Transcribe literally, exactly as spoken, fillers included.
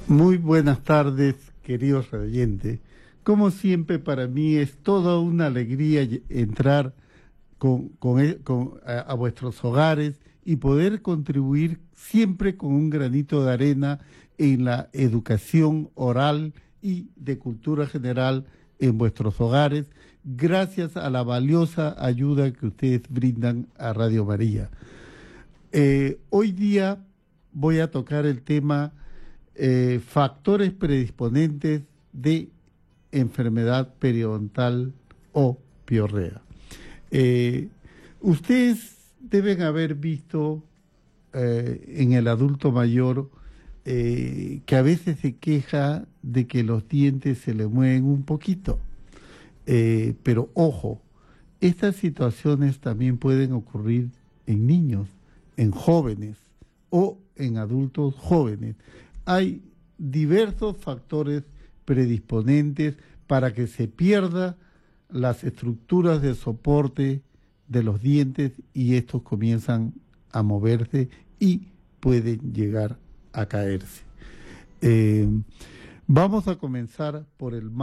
Muy buenas tardes, queridos oyentes. Como siempre, para mí es toda una alegría ll- entrar con, con e- con- a, a vuestros hogares y poder contribuir siempre con un granito de arena en la educación oral y de cultura general en vuestros hogares, gracias a la valiosa ayuda que ustedes brindan a Radio María. Eh, hoy día voy a tocar el tema eh, factores predisponentes de enfermedad periodontal o piorrea. Eh, ustedes deben haber visto eh, en el adulto mayor eh, que a veces se queja de que los dientes se le mueven un poquito. Eh, pero ojo, estas situaciones también pueden ocurrir en niños, en jóvenes o en adultos jóvenes. Hay diversos factores predisponentes para que se pierda las estructuras de soporte de los dientes y estos comienzan a moverse y pueden llegar a caerse. Eh, vamos a comenzar por el